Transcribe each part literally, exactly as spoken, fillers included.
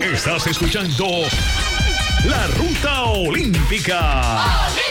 Estás escuchando La Ruta Olímpica.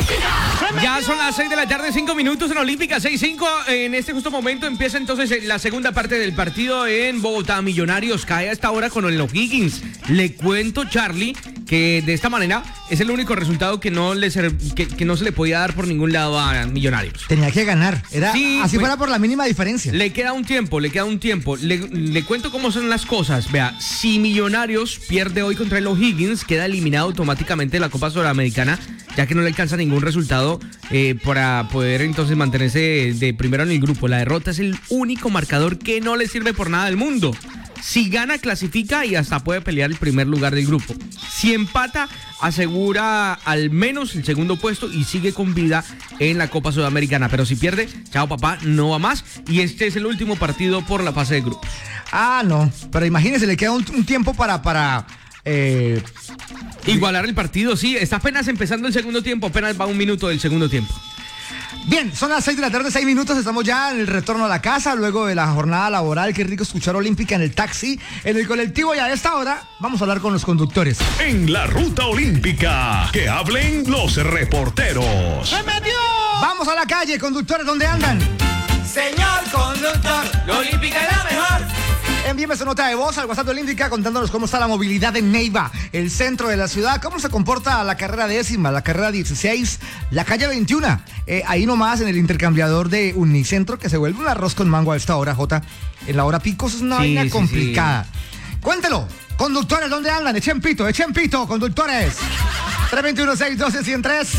Ya son las seis de la tarde, cinco minutos en Olímpica, seis cinco. En este justo momento empieza entonces la segunda parte del partido en Bogotá. Millonarios cae a esta hora con el O'Higgins. Le cuento, Charlie, que de esta manera es el único resultado que no, le ser, que, que no se le podía dar por ningún lado a Millonarios. Tenía que ganar, era Sí, así pues, fuera por la mínima diferencia. Le queda un tiempo, le queda un tiempo. Le, le cuento cómo son las cosas. Vea, si Millonarios pierde hoy contra el O'Higgins, queda eliminado automáticamente de la Copa Sudamericana, ya que no le alcanza ningún resultado eh, para poder entonces mantenerse de, de primero en el grupo. La derrota es el único marcador que no le sirve por nada del mundo. Si gana, clasifica y hasta puede pelear el primer lugar del grupo. Si empata, asegura al menos el segundo puesto y sigue con vida en la Copa Sudamericana. Pero si pierde, chao papá, no va más. Y este es el último partido por la fase de grupos. Ah, no, pero imagínese, le queda un, un tiempo para... para eh... Igualar el partido, sí. Está apenas empezando el segundo tiempo, apenas va un minuto del segundo tiempo. Bien, son las seis de la tarde, seis minutos, estamos ya en el retorno a la casa, luego de la jornada laboral. Qué rico escuchar Olímpica en el taxi, en el colectivo, y a esta hora vamos a hablar con los conductores. En La Ruta Olímpica, que hablen los reporteros. ¡Se metió! Vamos a la calle, conductores, ¿dónde andan? Señor conductor, la Olímpica es la mejor. Envíeme su nota de voz al WhatsApp de Olímpica contándonos cómo está la movilidad en Neiva, el centro de la ciudad, cómo se comporta la carrera décima, la carrera dieciséis, la calle veintiuno. Eh, ahí nomás en el intercambiador de Unicentro, que se vuelve un arroz con mango a esta hora, Jota. En la hora pico es una Sí, vaina sí, complicada. Sí. Cuéntelo, conductores, ¿dónde andan? Echen pito, echen pito, conductores. tres dos uno, seis uno dos, uno cero tres.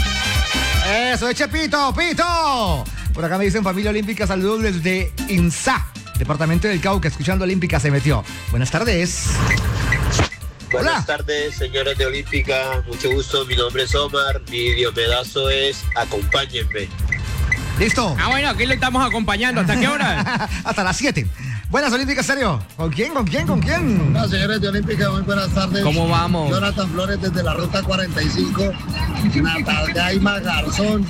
Eso, eche pito, pito. Por acá me dicen familia Olímpica, saludos desde INSA, departamento del Cauca, escuchando Olímpica se metió. Buenas tardes. Buenas Hola. tardes, señores de Olímpica. Mucho gusto, mi nombre es Omar. Mi diomedazo es acompáñenme. Listo. Ah, bueno, aquí le estamos acompañando. ¿Hasta qué hora? Hasta las siete. Buenas Olímpicas, serio. ¿Con quién? ¿Con quién? ¿Con quién? Hola, señores de Olímpica, muy buenas tardes. ¿Cómo vamos? Jonathan Flores desde la ruta cuarenta y cinco. Natalgaima Garzón.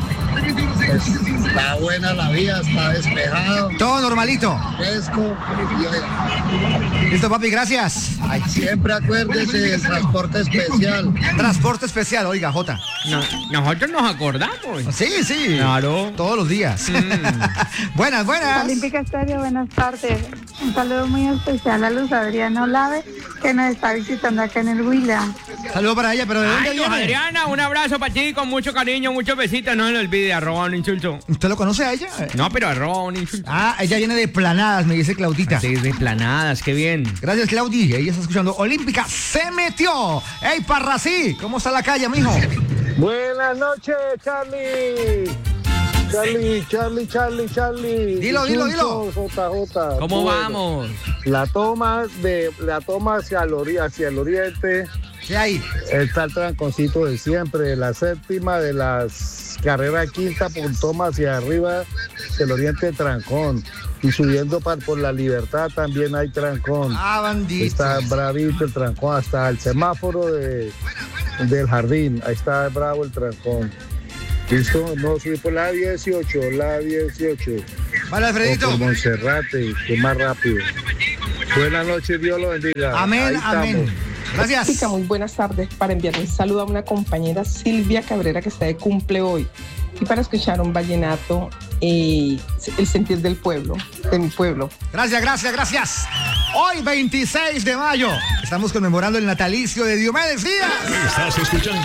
Pues, está buena la vía, está despejado, Todo normalito. fresco. Y oiga, Listo, papi, gracias. Ay, siempre acuérdese del transporte especial. transporte especial, oiga, Jota. No, nosotros nos acordamos. Sí, sí. Claro. Todos los días. Mm. Buenas, buenas. Olímpica Estéreo, buenas tardes. Un saludo muy especial a Luz Adriana Olave, que nos está visitando acá en el Huila. Saludos para ella, pero ¿de dónde Ay, Luz viene? Adriana, un abrazo para ti con mucho cariño, muchos besitos. No se lo olvide, arroba un insulto. ¿Usted lo conoce a ella? No, pero arroba un insulto. Ah, ella viene de Planadas, me dice Claudita. Sí, de planadas, qué bien. Gracias, Claudi. Ella está escuchando Olímpica se metió. ¡Ey, Parrasí! ¿Cómo está la calle, mijo? Buenas noches, Charlie. Charlie, Charlie, Charlie, Charlie. Dilo, dilo, dilo. J J. ¿Cómo Bueno, vamos? La toma de la toma hacia el, ori- hacia el oriente. ¿Qué hay? Está el tranconcito de siempre, la séptima de las carreras quinta por toma hacia arriba del oriente de trancón. Y subiendo para, por la Libertad también hay trancón. Ah, bandito. Está bravito el trancón, hasta el semáforo de, del jardín. Ahí está bravo el trancón. ¿Listo? No, subí por la dieciocho, la dieciocho. Vale, O Alfredito. por Monserrate, que es más rápido. Buenas noches, Dios lo bendiga. Amén, Ahí estamos. amén. Gracias. Chica, muy buenas tardes. Para enviar un saludo a una compañera, Silvia Cabrera, que está de cumple hoy. Y para escuchar un vallenato, eh, el sentir del pueblo, de mi pueblo. Gracias, gracias, gracias. Hoy, veintiséis de mayo, estamos conmemorando el natalicio de Diomedes Díaz. Estás escuchando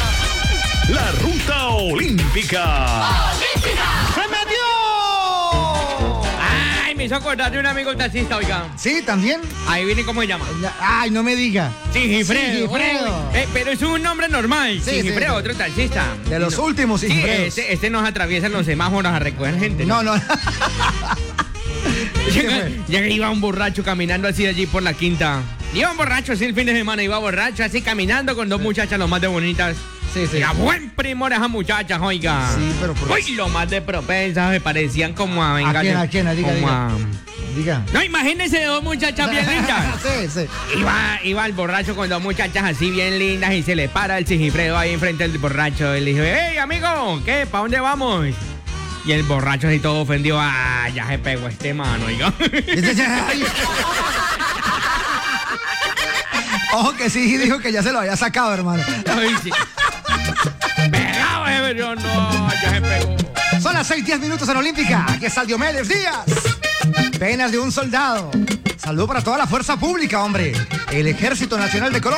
La Ruta Olímpica. ¡Se metió! Ay, me hizo acordar de un amigo taxista, oiga. Sí, también. Ahí viene, ¿cómo se llama? Ay, no me diga. Sigifredo. Sigifredo. Eh, pero es un nombre normal. Sí, Sigifredo, sí. otro taxista. De los últimos Sí, Sigifredos. este, este nos atraviesa en los semáforos a recoger gente. No, no. Llega, llega, iba un borracho caminando así allí por la quinta. Iba un borracho así el fin de semana, iba borracho así caminando con dos muchachas lo más de bonitas. Sí, sí. Era buen primor esas muchachas, oiga. Sí, pero por Uy, lo más de propensas, me parecían como a venga. ¿A quién, a quién? Diga, como diga. a... Diga. No, imagínense dos muchachas bien lindas. Sí, sí. Iba, iba el borracho con dos muchachas así bien lindas y se le para el Sigifredo ahí enfrente del borracho. Y le dijo, hey, amigo, ¿qué? ¿Para dónde vamos? Y el borracho así todo ofendido, ah, ya se pegó este mano, oiga. Ojo que sí, dijo que ya se lo había sacado, hermano. Ay, sí. Pegado, jefe, yo no, ya se pegó. Son las seis diez minutos en Olímpica. Aquí está Diomedes Díaz. Penas de un soldado. Salud para toda la fuerza pública, hombre. El Ejército Nacional de Colombia.